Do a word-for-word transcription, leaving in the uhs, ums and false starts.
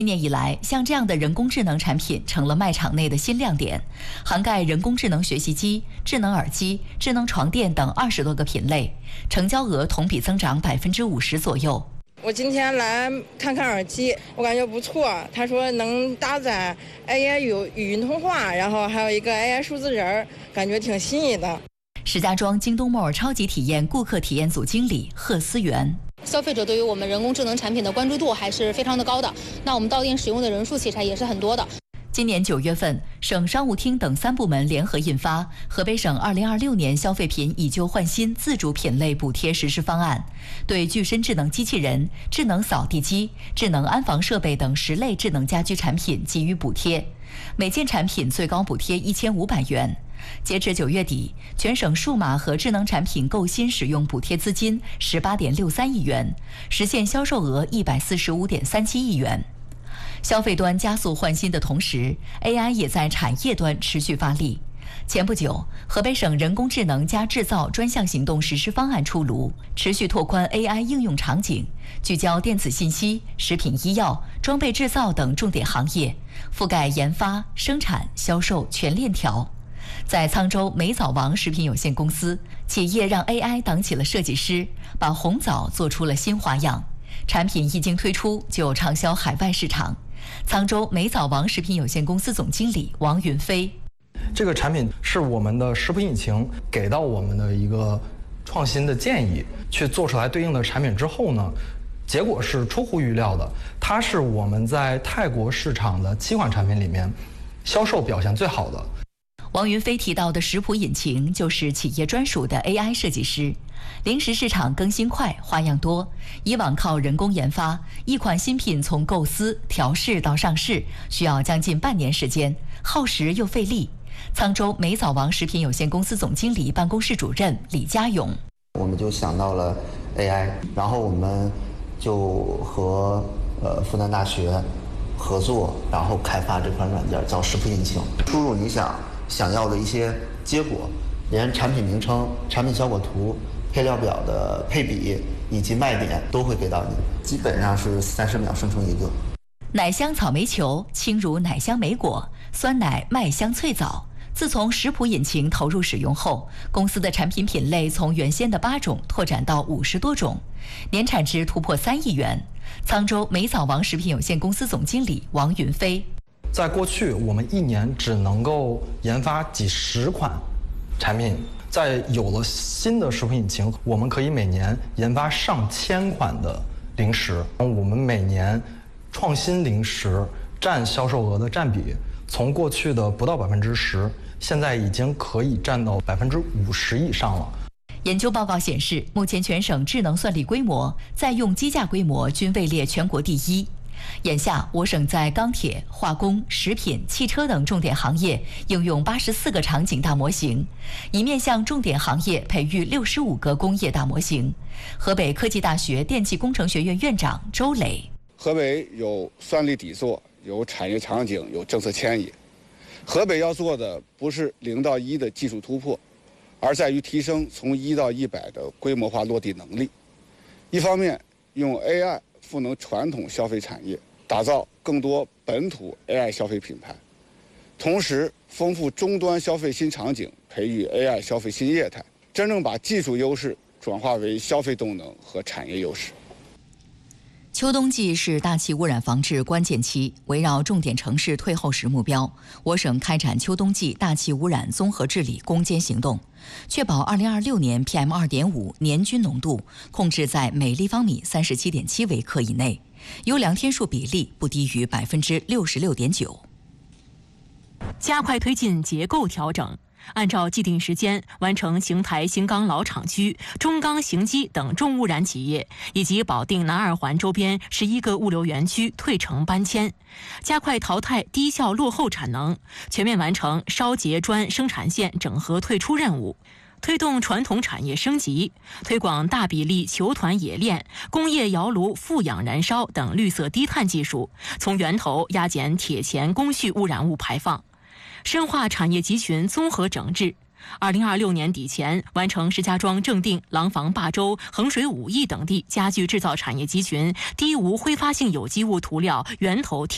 今年以来，像这样的人工智能产品成了卖场内的新亮点，涵盖人工智能学习机、智能耳机、智能床垫等二十多个品类，成交额同比增长百分之五十左右。 我今天来看看耳机，我感觉不错。他说能搭载 A I 语语音通话，然后还有一个 A I 数字人，感觉挺新颖的。 石家庄京东 More 超级体验顾客体验组经理贺思源。 消费者对于我们人工智能产品的关注度还是非常的高的，那我们到店使用的人数其实也是很多的。 今年九月份，省商务厅等三部门联合印发《河北省二零二六年消费品以旧换新自主品类补贴实施方案》，对具身智能机器人、智能扫地机、智能安防设备等十类智能家居产品给予补贴，每件产品最高补贴一千五百元。截至九月底，全省数码和智能产品购新使用补贴资金十八点六三亿元，实现销售额一百四十五点三七亿元。消费端加速换新的同时 ，A I 也在产业端持续发力。前不久，河北省人工智能加制造专项行动实施方案出炉，持续拓宽 A I 应用场景，聚焦电子信息、食品医药、装备制造等重点行业，覆盖研发、生产、销售全链条。在沧州美枣王食品有限公司，企业让 A I 当起了设计师，把红枣做出了新花样。产品一经推出就畅销海外市场。沧州美枣王食品有限公司总经理王云飞： 这个产品是我们的食谱引擎给到我们的一个创新的建议，去做出来对应的产品之后呢，结果是出乎预料的。它是我们在泰国市场的七款产品里面销售表现最好的。 王云飞提到的食谱引擎就是企业专属的 A I 设计师。零食市场更新快，花样多，以往靠人工研发，一款新品从构思、调试到上市，需要将近半年时间，耗时又费力。沧州美枣王食品有限公司总经理办公室主任李家勇： 我们就想到了 A I， 然后我们就和呃复旦大学合作，然后开发这款软件叫食谱引擎，输入你想想要的一些结果，连产品名称、产品效果图、配料表的配比以及卖点都会给到你，基本上是三十秒生成一个。 奶香草莓球轻如奶香莓果，酸奶麦香脆枣。自从食谱引擎投入使用后，公司的产品品类从原先的八种拓展到五十多种，年产值突破三亿元。沧州美枣王食品有限公司总经理王云飞： 在过去，我们一年只能够研发几十款产品。在有了新的食谱引擎，我们可以每年研发上千款的零食。我们每年创新零食占销售额的占比，从过去的不到百分之十，现在已经可以占到百分之五十以上了。 研究报告显示，目前全省智能算力规模、在用机架规模均位列全国第一。眼下，我省在钢铁、化工、食品、汽车等重点行业应用八十四个场景大模型，以面向重点行业培育六十五个工业大模型。河北科技大学电气工程学院院长周磊： 河北有算力底座，有产业场景，有政策牵引。河北要做的不是零到一的技术突破，而在于提升从一到一百的规模化落地能力。一方面，用 A I赋能传统消费产业，打造更多本土 A I 消费品牌，同时丰富终端消费新场景，培育 A I 消费新业态，真正把技术优势转化为消费动能和产业优势。 秋冬季是大气污染防治关键期，围绕重点城市退后时目标，我省开展秋冬季大气污染综合治理攻坚行动，确保二零二六年 P M 二点五 年均浓度控制在每立方米 三十七点七 微克以内，优良天数比例不低于 百分之六十六点九。 加快推进结构调整，按照既定时间完成邢台新钢老厂区、中钢邢基等重污染企业以及保定南二环周边十一个物流园区退城搬迁，加快淘汰低效落后产能，全面完成烧结砖生产线整合退出任务，推动传统产业升级，推广大比例球团冶炼、工业窑炉负氧燃烧等绿色低碳技术，从源头压减铁钳工序污染物排放，深化产业集群综合整治。二零二六年底前完成石家庄正定、廊坊霸州、衡水武义等地家具制造产业集群低无挥发性有机物涂料源头替